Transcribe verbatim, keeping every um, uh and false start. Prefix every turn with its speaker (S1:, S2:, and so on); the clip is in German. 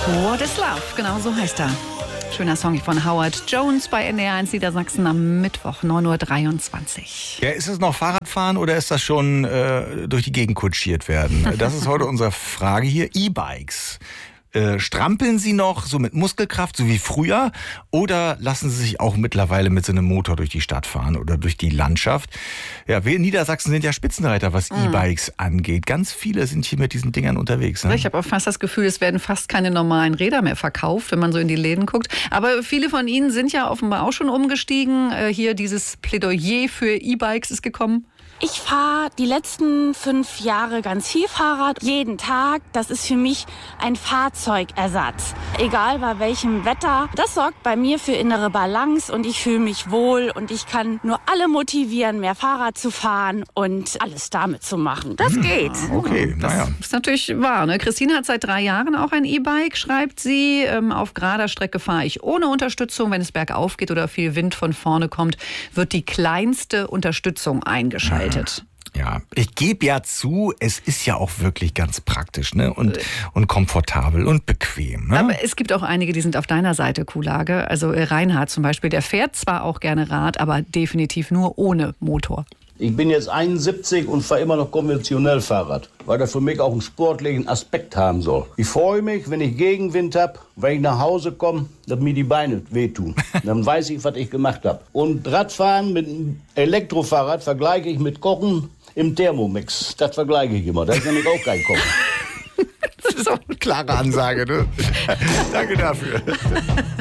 S1: What is Love, genau so heißt er. Schöner Song von Howard Jones bei N D R eins Niedersachsen am Mittwoch, neun Uhr dreiundzwanzig.
S2: Ja, ist es noch Fahrradfahren oder ist das schon äh, durch die Gegend kutschiert werden? Das ist heute unsere Frage hier. E-Bikes. Äh, strampeln Sie noch so mit Muskelkraft, so wie früher? Oder lassen Sie sich auch mittlerweile mit so einem Motor durch die Stadt fahren oder durch die Landschaft? Ja, wir in Niedersachsen sind ja Spitzenreiter, was mhm. E-Bikes angeht. Ganz viele sind hier mit diesen Dingern unterwegs. Ne?
S1: Ich habe auch fast das Gefühl, es werden fast keine normalen Räder mehr verkauft, wenn man so in die Läden guckt. Aber viele von Ihnen sind ja offenbar auch schon umgestiegen. Äh, hier dieses Plädoyer für E-Bikes ist gekommen.
S3: Ich fahre die letzten fünf Jahre ganz viel Fahrrad, jeden Tag. Das ist für mich ein Fahrzeugersatz, egal bei welchem Wetter. Das sorgt bei mir für innere Balance und ich fühle mich wohl und ich kann nur alle motivieren, mehr Fahrrad zu fahren und alles damit zu machen. Das hm, geht.
S2: Okay,
S1: das
S2: naja.
S1: ist natürlich wahr. Ne? Christine hat seit drei Jahren auch ein E-Bike, schreibt sie. Ähm, auf gerader Strecke fahre ich ohne Unterstützung. Wenn es bergauf geht oder viel Wind von vorne kommt, wird die kleinste Unterstützung eingeschaltet.
S2: Ja, ich gebe ja zu, es ist ja auch wirklich ganz praktisch, ne? Und, und komfortabel und bequem. Ne?
S1: Aber es gibt auch einige, die sind auf deiner Seite, Kuhlage. Also Reinhard zum Beispiel, der fährt zwar auch gerne Rad, aber definitiv nur ohne Motor.
S4: Ich bin jetzt einundsiebzig und fahre immer noch konventionell Fahrrad, weil das für mich auch einen sportlichen Aspekt haben soll. Ich freue mich, wenn ich Gegenwind habe, wenn ich nach Hause komme, dass mir die Beine wehtun. Dann weiß ich, was ich gemacht habe. Und Radfahren mit einem Elektrofahrrad vergleiche ich mit Kochen im Thermomix. Das vergleiche ich immer. Da ist nämlich auch kein Kochen.
S2: Das ist auch eine klare Ansage, ne? Danke dafür.